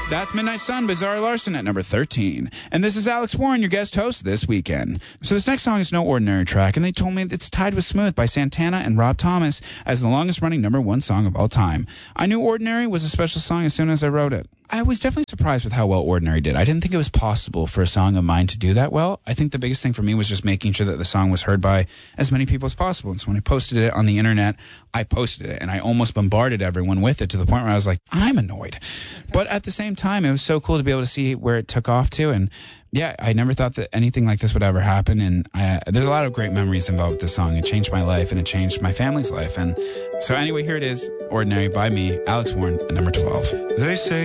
That's Midnight Sun, Bizarre Larson at number 13. And this is Alex Warren, your guest host this weekend. So this next song is no ordinary track, and they told me it's tied with Smooth by Santana and Rob Thomas as the longest running #1 song of all time. I knew Ordinary was a special song as soon as I wrote it. I was definitely surprised with how well Ordinary did. I didn't think it was possible for a song of mine to do that well. I think the biggest thing for me was just making sure that the song was heard by as many people as possible. And so when I posted it on the internet, I posted it, and I almost bombarded everyone with it to the point where I was like, I'm annoyed. But at the same time, it was so cool to be able to see where it took off to. And yeah, I never thought that anything like this would ever happen. And there's a lot of great memories involved with this song. It changed my life, and it changed my family's life. And so anyway, here it is, Ordinary by me, Alex Warren, at number 12. They say